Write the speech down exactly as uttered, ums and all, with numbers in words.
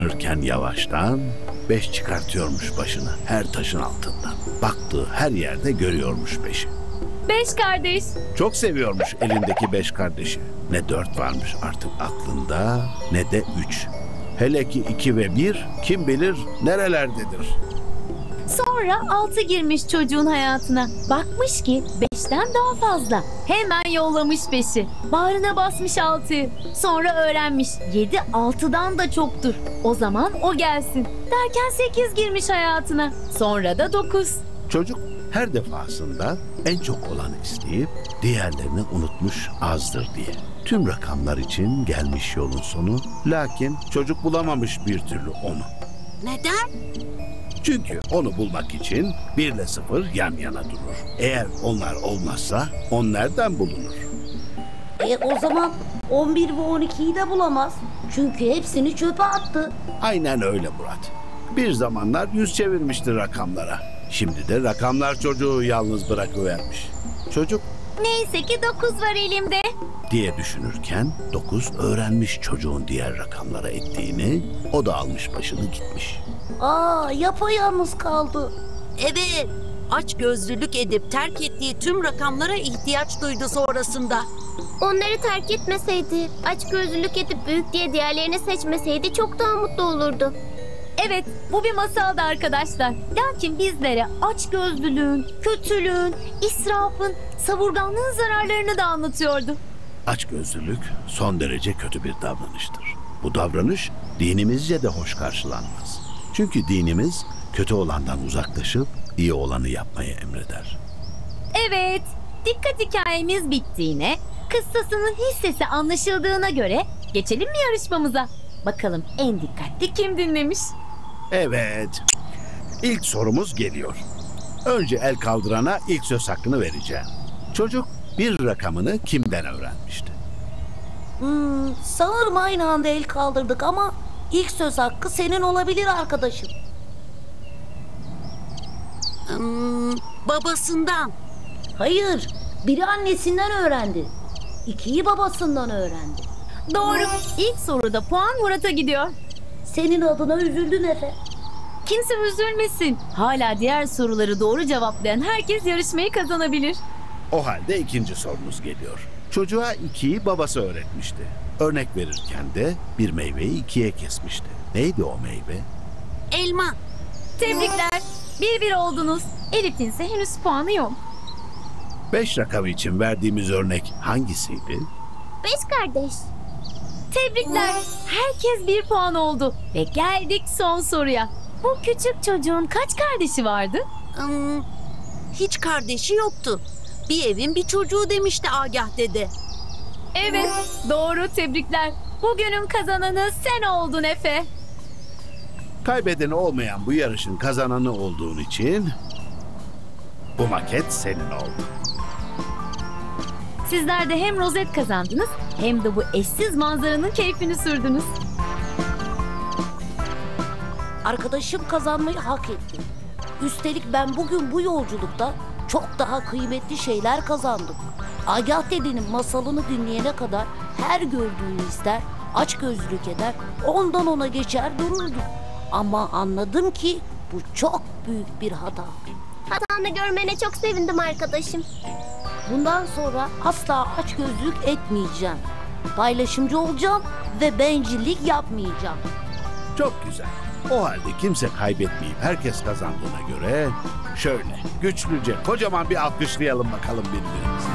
Yürürken yavaştan beş çıkartıyormuş başını her taşın altından. Baktığı her yerde görüyormuş beşi. Beş kardeş. Çok seviyormuş elindeki beş kardeşi. Ne dört varmış artık aklında ne de üç. Hele ki iki ve bir kim bilir nerelerdedir. Sonra altı girmiş çocuğun hayatına. Bakmış ki beşten daha fazla. Hemen yollamış beşi. Bağrına basmış altıyı. Sonra öğrenmiş yedi altıdan da çoktur. O zaman o gelsin. Derken sekiz girmiş hayatına. Sonra da dokuz. Çocuk her defasında en çok olanı isteyip diğerlerini unutmuş azdır diye. Tüm rakamlar için gelmiş yolun sonu. Lakin çocuk bulamamış bir türlü onu. Neden? Çünkü onu bulmak için bir ile sıfır yan yana durur. Eğer onlar olmazsa on nereden bulunur? E o zaman on bir ve on ikiyi de bulamaz. Çünkü hepsini çöpe attı. Aynen öyle Murat. Bir zamanlar yüz çevirmişti rakamlara. Şimdi de rakamlar çocuğu yalnız bırakıvermiş. Çocuk Neyse ki dokuz var elimde. diye düşünürken dokuz öğrenmiş çocuğun diğer rakamlara ettiğini, o da almış başını gitmiş. Aa, yapayalnız kaldı. Evet. Aç gözlülük edip terk ettiği tüm rakamlara ihtiyaç duydu sonrasında. Onları terk etmeseydi, açgözlülük edip büyük diye diğerlerini seçmeseydi çok daha mutlu olurdu. Evet, bu bir masaldı arkadaşlar. Lakin bizlere açgözlülüğün, kötülüğün, israfın, savurganlığın zararlarını da anlatıyordu. Açgözlülük son derece kötü bir davranıştır. Bu davranış dinimizce de hoş karşılanmaz. Çünkü dinimiz kötü olandan uzaklaşıp iyi olanı yapmayı emreder. Evet, dikkat hikayemiz bittiğine, kıssasının hissesi anlaşıldığına göre geçelim mi yarışmamıza? Bakalım en dikkatli kim dinlemiş? Evet, ilk sorumuz geliyor. Önce el kaldırana ilk söz hakkını vereceğim. Çocuk bir rakamını kimden öğrenmişti? Hmm, sanırım aynı anda el kaldırdık ama ilk söz hakkı senin olabilir arkadaşım. Hmm, babasından. Hayır, biri annesinden öğrendi. İkiyi babasından öğrendi. Doğru, ilk soruda puan Murat'a gidiyor. Senin adına üzüldün Efe. Kimse üzülmesin. Hala diğer soruları doğru cevaplayan herkes yarışmayı kazanabilir. O halde ikinci sorumuz geliyor. Çocuğa ikiyi babası öğretmişti. Örnek verirken de bir meyveyi ikiye kesmişti. Neydi o meyve? Elma. Tebrikler. Bir bir oldunuz. Elif'in ise henüz puanı yok. Beş rakamı için verdiğimiz örnek hangisiydi? Beş kardeş. Tebrikler. Herkes bir puan oldu. Ve geldik son soruya. Bu küçük çocuğun kaç kardeşi vardı? Hmm, hiç kardeşi yoktu. Bir evin bir çocuğu demişti Agah dede. Evet, doğru, tebrikler. Bugünün kazananı sen oldun Efe. Kaybedeni olmayan bu yarışın kazananı olduğun için bu maket senin oldu. Sizler de hem rozet kazandınız hem de bu eşsiz manzaranın keyfini sürdünüz. Arkadaşım kazanmayı hak etti. Üstelik ben bugün bu yolculukta çok daha kıymetli şeyler kazandım. Agah dedenin masalını dinleyene kadar her gördüğünü ister, açgözlülük eder, ondan ona geçer dururdum. Ama anladım ki bu çok büyük bir hata. Hatanı görmene çok sevindim arkadaşım. Bundan sonra asla açgözlülük etmeyeceğim. Paylaşımcı olacağım ve bencillik yapmayacağım. Çok güzel. O halde kimse kaybetmeyip herkes kazandığına göre şöyle güçlüce kocaman bir alkışlayalım bakalım birbirimizi.